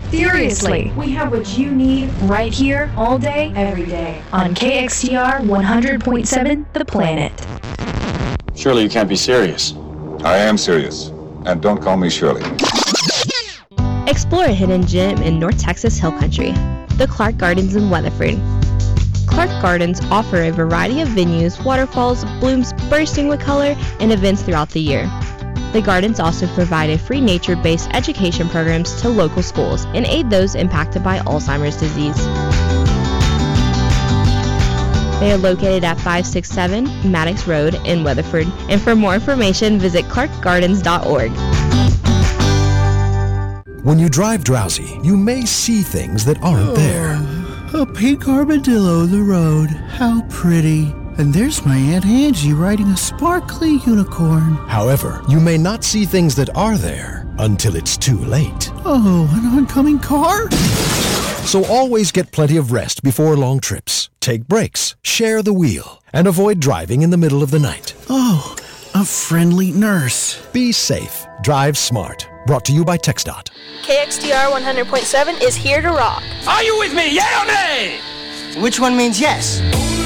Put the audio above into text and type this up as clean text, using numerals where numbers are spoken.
Seriously, we have what you need right here, all day, every day. On KXTR 100.7 The Planet. Surely you can't be serious. I am serious. And don't call me Shirley. Explore a hidden gem in North Texas Hill Country, the Clark Gardens in Weatherford. Clark Gardens offer a variety of venues, waterfalls, blooms bursting with color, and events throughout the year. The gardens also provide a free nature-based education programs to local schools and aid those impacted by Alzheimer's disease. They are located at 567 Maddox Road in Weatherford, and for more information, visit clarkgardens.org. When you drive drowsy, you may see things that aren't there. A pink armadillo in the road. How pretty. And there's my Aunt Angie riding a sparkly unicorn. However, you may not see things that are there until it's too late. Oh, an oncoming car? So always get plenty of rest before long trips. Take breaks, share the wheel, and avoid driving in the middle of the night. Oh, a friendly nurse. Be safe. Drive smart. Brought to you by TxDOT. KXTR 100.7 is here to rock. Are you with me, yeah or nay? Which one means yes?